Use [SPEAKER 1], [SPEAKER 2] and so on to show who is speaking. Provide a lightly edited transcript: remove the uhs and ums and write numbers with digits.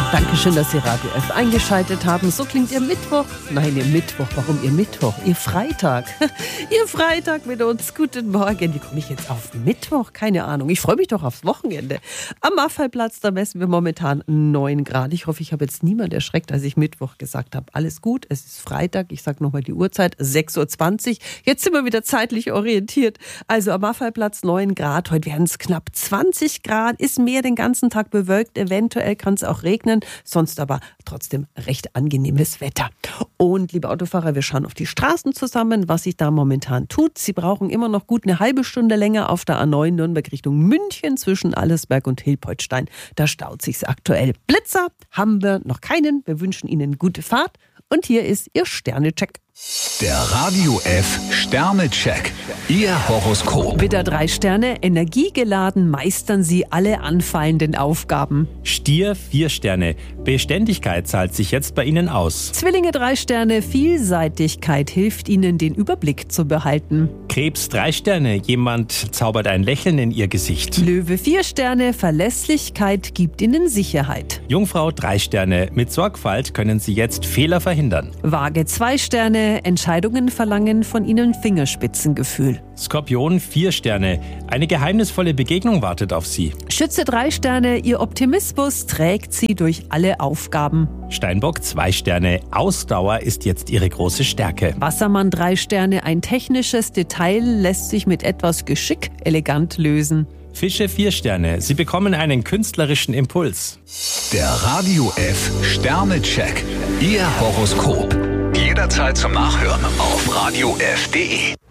[SPEAKER 1] Dankeschön, dass Sie Radio F eingeschaltet haben. So klingt Ihr Mittwoch. Nein, Ihr Mittwoch. Warum Ihr Mittwoch? Ihr Freitag. Ihr Freitag mit uns. Guten Morgen. Wie komme ich jetzt auf Mittwoch? Keine Ahnung. Ich freue mich doch aufs Wochenende. Am Maffeiplatz, da messen wir momentan 9 Grad. Ich hoffe, ich habe jetzt niemand erschreckt, als ich Mittwoch gesagt habe. Alles gut, es ist Freitag. Ich sage nochmal die Uhrzeit, 6.20 Uhr. Jetzt sind wir wieder zeitlich orientiert. Also am Maffeiplatz 9 Grad. Heute werden es knapp 20 Grad. Ist mehr den ganzen Tag bewölkt. Eventuell kann es auch regnen. Sonst aber trotzdem recht angenehmes Wetter. Und liebe Autofahrer, wir schauen auf die Straßen zusammen, was sich da momentan tut. Sie brauchen immer noch gut eine halbe Stunde länger auf der A9 Nürnberg Richtung München zwischen Allersberg und Hilpoltstein. Da staut sich's aktuell. Blitzer haben wir noch keinen. Wir wünschen Ihnen gute Fahrt. Und hier ist Ihr Sternecheck.
[SPEAKER 2] Der Radio F Sternecheck. Ihr Horoskop.
[SPEAKER 1] Widder 3 Sterne, energiegeladen meistern Sie alle anfallenden Aufgaben.
[SPEAKER 3] Stier 4 Sterne. Beständigkeit zahlt sich jetzt bei Ihnen aus.
[SPEAKER 1] Zwillinge 3 Sterne, Vielseitigkeit hilft Ihnen, den Überblick zu behalten.
[SPEAKER 3] Krebs 3 Sterne. Jemand zaubert ein Lächeln in Ihr Gesicht.
[SPEAKER 1] Löwe 4 Sterne, Verlässlichkeit gibt Ihnen Sicherheit.
[SPEAKER 3] Jungfrau 3 Sterne. Mit Sorgfalt können Sie jetzt Fehler verhindern.
[SPEAKER 1] Waage 2 Sterne, Entscheidungen verlangen von Ihnen Fingerspitzengefühl.
[SPEAKER 3] Skorpion 4 Sterne. Eine geheimnisvolle Begegnung wartet auf Sie.
[SPEAKER 1] Schütze 3 Sterne, Ihr Optimismus trägt Sie durch alle Aufgaben.
[SPEAKER 3] Steinbock 2 Sterne. Ausdauer ist jetzt Ihre große Stärke.
[SPEAKER 1] Wassermann 3 Sterne, ein technisches Detail lässt sich mit etwas Geschick elegant lösen.
[SPEAKER 3] Fische 4 Sterne. Sie bekommen einen künstlerischen Impuls.
[SPEAKER 2] Der Radio F Sternecheck. Ihr Horoskop. Jederzeit zum Nachhören auf radiof.de.